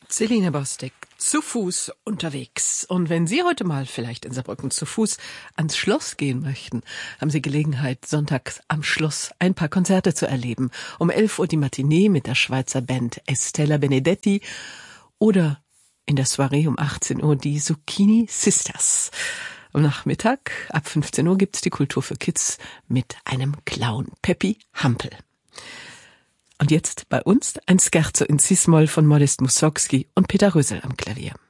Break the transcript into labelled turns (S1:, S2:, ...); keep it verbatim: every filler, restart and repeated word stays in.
S1: Selina Bostek, zu Fuß unterwegs. Und wenn Sie heute mal vielleicht in Saarbrücken zu Fuß ans Schloss gehen möchten, haben Sie Gelegenheit, sonntags am Schloss ein paar Konzerte zu erleben. Um elf Uhr die Matinee mit der Schweizer Band Estella Benedetti oder in der Soiree um achtzehn Uhr die Zucchini Sisters. Am Nachmittag ab fünfzehn Uhr gibt's die Kultur für Kids mit einem Clown, Peppi Hampel. Und jetzt bei uns ein Scherzo in Cis-Moll von Modest Mussorgsky und Peter Rösel am Klavier.